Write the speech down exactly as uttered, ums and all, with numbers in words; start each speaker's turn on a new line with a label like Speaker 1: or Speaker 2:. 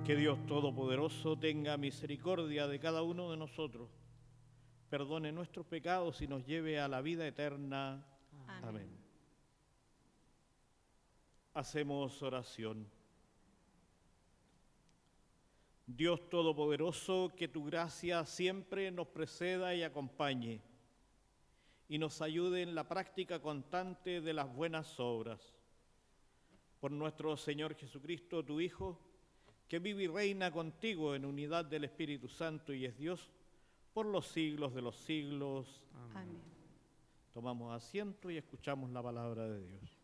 Speaker 1: Que Dios Todopoderoso tenga misericordia de cada uno de nosotros, perdone nuestros pecados y nos lleve a la vida eterna. Amén. Amén. Hacemos oración. Dios Todopoderoso, que tu gracia siempre nos preceda y acompañe y nos ayude en la práctica constante de las buenas obras. Por nuestro Señor Jesucristo, tu Hijo, que vive y reina contigo en unidad del Espíritu Santo y es Dios, por los siglos de los siglos. Amén. Amén. Tomamos asiento y escuchamos la palabra de Dios.